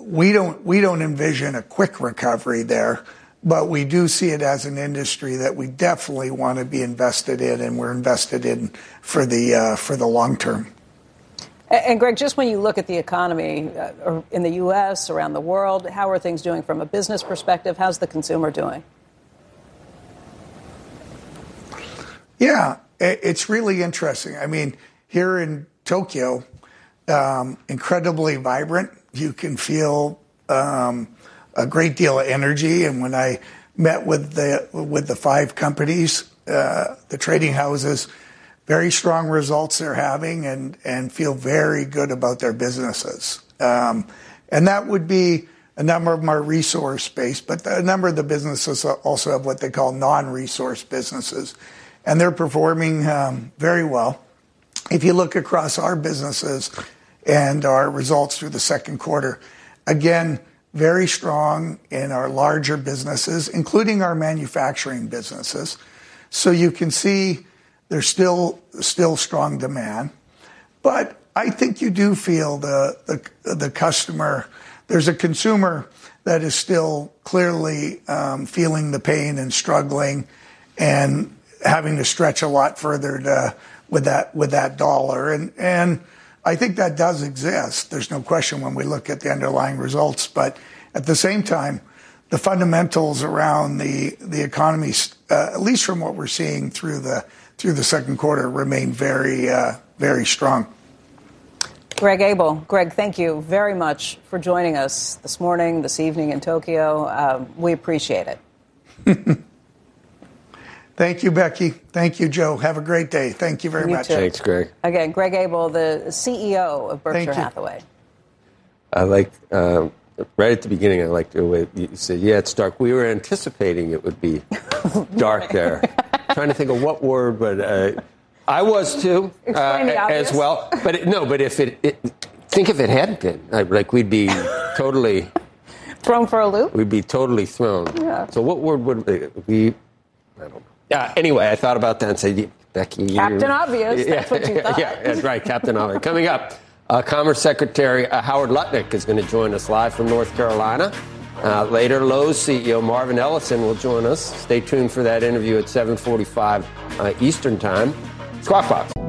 we don't envision a quick recovery there, but we do see it as an industry that we definitely want to be invested in, and we're invested in for the long term. And Greg, just when you look at the economy in the U.S., around the world, how are things doing from a business perspective? How's the consumer doing? Yeah, it's really interesting. I mean, here in Tokyo, incredibly vibrant. You can feel a great deal of energy. And when I met with the 5 companies, the trading houses, very strong results they're having, and feel very good about their businesses. And that would be a number of them are resource-based, but a number of the businesses also have what they call non-resource businesses. And they're performing very well. If you look across our businesses and our results through the second quarter, again, very strong in our larger businesses, including our manufacturing businesses. So you can see there's still strong demand. But I think you do feel the customer. There's a consumer that is still clearly feeling the pain and struggling and having to stretch a lot further with that dollar. And I think that does exist. There's no question when we look at the underlying results. But at the same time, the fundamentals around the economy, at least from what we're seeing through the second quarter, remain very, very strong. Greg Abel. Greg, thank you very much for joining us this morning, this evening in Tokyo. We appreciate it. Thank you, Becky. Thank you, Joe. Have a great day. Thank you very much. Too. Thanks, Greg. Again, Greg Abel, the CEO of Berkshire Hathaway. I like, right at the beginning, I liked the way you said, yeah, it's dark. We were anticipating it would be dark there. Trying to think of what word, but I was too, as well. But think if it hadn't been, like we'd be totally thrown for a loop. We'd be totally thrown. Yeah. So what word would we? I don't know. Anyway, I thought about that and said, Becky, Captain Obvious. That's what you thought. Yeah, that's right, Captain Obvious. Coming up, Commerce Secretary Howard Lutnick is going to join us live from North Carolina. Later, Lowe's CEO Marvin Ellison will join us. Stay tuned for that interview at 7:45 Eastern Time. Squawk Box.